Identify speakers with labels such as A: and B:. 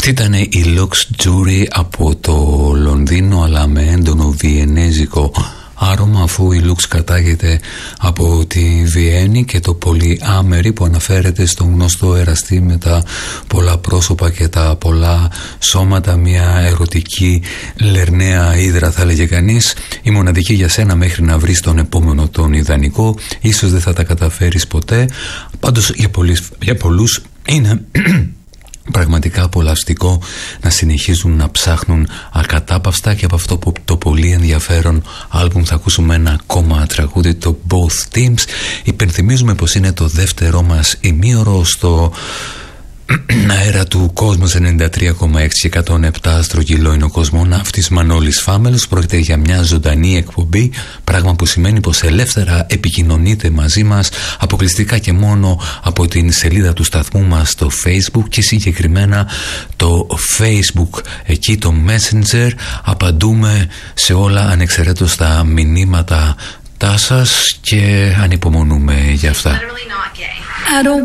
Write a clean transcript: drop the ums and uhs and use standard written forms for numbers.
A: Αυτή ήταν η Lux Jury από το Λονδίνο, αλλά με έντονο βιενέζικο άρωμα, αφού η Lux κατάγεται από τη Βιέννη και το πολυάμερι που αναφέρεται στον γνωστό εραστή με τα πολλά πρόσωπα και τα πολλά σώματα, μια ερωτική λερναία ύδρα θα έλεγε κανείς, η μοναδική για σένα μέχρι να βρεις τον επόμενο τον ιδανικό, ίσως δεν θα τα καταφέρεις ποτέ, πάντως για πολλούς είναι πραγματικά απολαυστικό να συνεχίζουν να ψάχνουν ακατάπαυστα, και από αυτό που το πολύ ενδιαφέρον άλμπουμ θα ακούσουμε ένα ακόμα τραγούδι, το Both Teams. Υπενθυμίζουμε πως είναι το δεύτερό μας ημίωρο στο αέρα του Κόσμος 93,6 και 107 στρογγυλό είναι ο κοσμοναύτης Μανώλης Φάμελος. Πρόκειται για μια ζωντανή εκπομπή, πράγμα που σημαίνει πως ελεύθερα επικοινωνείτε μαζί μας αποκλειστικά και μόνο από την σελίδα του σταθμού μας στο Facebook, και συγκεκριμένα το Facebook, εκεί το Messenger. Απαντούμε σε όλα ανεξαιρέτως τα μηνύματα σας και ανυπομονούμε για αυτά.
B: I don't